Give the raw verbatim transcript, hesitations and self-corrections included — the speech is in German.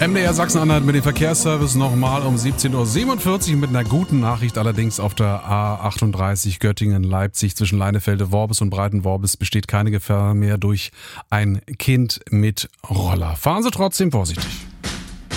M D R Sachsen-Anhalt mit dem Verkehrsservice nochmal um siebzehn Uhr siebenundvierzig mit einer guten Nachricht. Allerdings auf der A achtunddreißig Göttingen-Leipzig zwischen Leinefelde-Worbis und Breiten-Worbis besteht keine Gefahr mehr durch ein Kind mit Roller. Fahren Sie trotzdem vorsichtig.